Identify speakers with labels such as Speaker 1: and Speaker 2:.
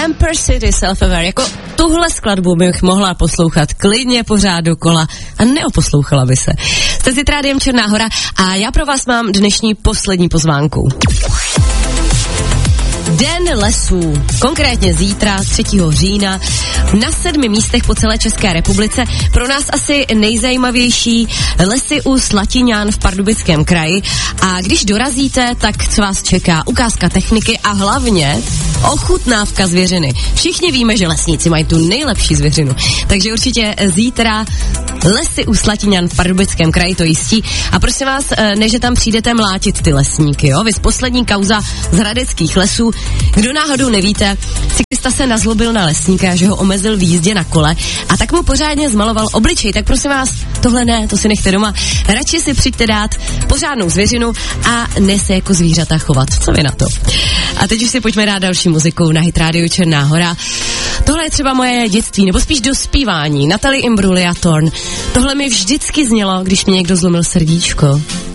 Speaker 1: Emperor City Self-Aware, jako tuhle skladbu bych mohla poslouchat klidně pořád dokola a neoposlouchala by se. Jste si Rádiem Černá Hora a já pro vás mám dnešní poslední pozvánku. Den lesů, konkrétně zítra, 3. října, na 7 místech po celé České republice. Pro nás asi nejzajímavější lesy u Slatiňan v Pardubickém kraji. A když dorazíte, tak co vás čeká? Ukázka techniky a hlavně ochutnávka zvěřiny. Všichni víme, že lesníci mají tu nejlepší zvěřinu. Takže určitě zítra lesy u Slatiňan v Pardubickém kraji, to jistí. A prosím vás, než tam přijdete mlátit ty lesníky, jo? Vys poslední kauza z hradeckých lesů. Kdo náhodou nevíte, cyklista se nazlobil na lesníka, že ho omezil v jízdě na kole a tak mu pořádně zmaloval obličej. Tak prosím vás, tohle ne, to si nechte doma. Radši si přijďte dát pořádnou zvěřinu a ne se jako zvířata chovat. Co vy na to? A teď už si pojďme dát další muziku na Hit Radio Černá Hora. Tohle je třeba moje dětství, nebo spíš dospívání. Natalie Imbruglia Thorn. Tohle mi vždycky znělo, když mě někdo zlomil srdíčko.